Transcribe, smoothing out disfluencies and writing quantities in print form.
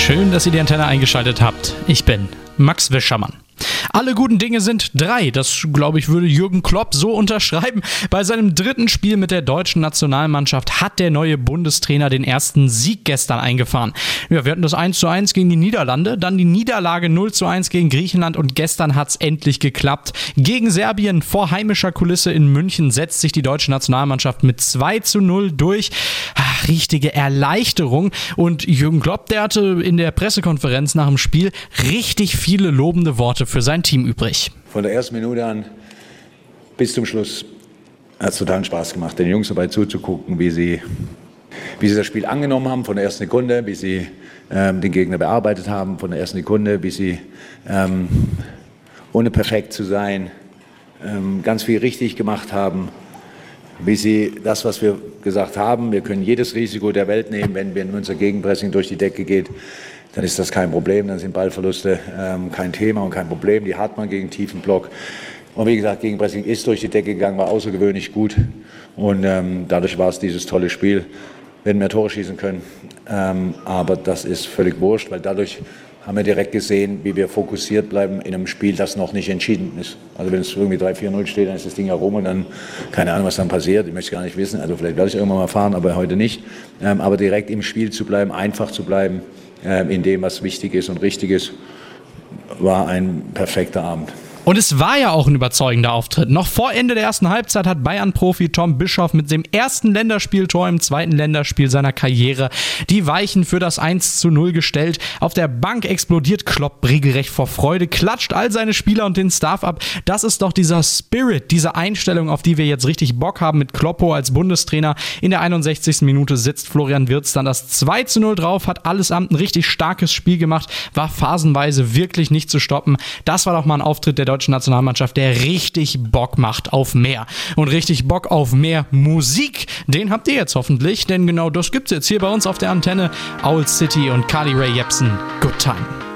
Schön, dass ihr die Antenne eingeschaltet habt. Ich bin Max Wischermann. Alle guten Dinge sind 3. Das, glaube ich, würde Jürgen Klopp so unterschreiben. Bei seinem 3. Spiel mit der deutschen Nationalmannschaft hat der neue Bundestrainer den ersten Sieg gestern eingefahren. Ja, wir hatten das 1:1 gegen die Niederlande, dann die Niederlage 0:1 gegen Griechenland und gestern hat es endlich geklappt. Gegen Serbien vor heimischer Kulisse in München setzt sich die deutsche Nationalmannschaft mit 2:0 durch. Richtige Erleichterung. Und Jürgen Klopp, der hatte in der Pressekonferenz nach dem Spiel richtig viele lobende Worte für sein Team übrig. Von der ersten Minute an bis zum Schluss hat es totalen Spaß gemacht, den Jungs dabei zuzugucken, wie sie das Spiel angenommen haben, von der ersten Sekunde, wie sie den Gegner bearbeitet haben, von der ersten Sekunde, wie sie ohne perfekt zu sein ganz viel richtig gemacht haben, wie sie das, was wir gesagt haben, wir können jedes Risiko der Welt nehmen, wenn unser Gegenpressing durch die Decke geht, dann ist das kein Problem, dann sind Ballverluste kein Thema und kein Problem, die hat man gegen tiefen Block. Und wie gesagt, Gegenpressing ist durch die Decke gegangen, war außergewöhnlich gut und dadurch war es dieses tolle Spiel. Wir hätten mehr Tore schießen können, aber das ist völlig wurscht, weil dadurch haben wir direkt gesehen, wie wir fokussiert bleiben in einem Spiel, das noch nicht entschieden ist. Also wenn es irgendwie 3-4-0 steht, dann ist das Ding ja rum und dann, keine Ahnung, was dann passiert, ich möchte es gar nicht wissen, also vielleicht werde ich irgendwann mal erfahren, aber heute nicht. Aber direkt im Spiel zu bleiben, einfach zu bleiben, in dem, was wichtig ist und richtig ist, war ein perfekter Abend. Und es war ja auch ein überzeugender Auftritt. Noch vor Ende der ersten Halbzeit hat Bayern-Profi Tom Bischoff mit dem ersten Länderspieltor im zweiten Länderspiel seiner Karriere die Weichen für das 1:0 gestellt. Auf der Bank explodiert Klopp regelrecht vor Freude, klatscht all seine Spieler und den Staff ab. Das ist doch dieser Spirit, diese Einstellung, auf die wir jetzt richtig Bock haben mit Kloppo als Bundestrainer. In der 61. Minute sitzt Florian Wirtz dann das 2:0 drauf, hat allesamt ein richtig starkes Spiel gemacht, war phasenweise wirklich nicht zu stoppen. Das war doch mal ein Auftritt der deutschen Nationalmannschaft, der richtig Bock macht auf mehr. Und richtig Bock auf mehr Musik, den habt ihr jetzt hoffentlich, denn genau das gibt's jetzt hier bei uns auf der Antenne. Owl City und Carly Rae Jepsen, Good Time.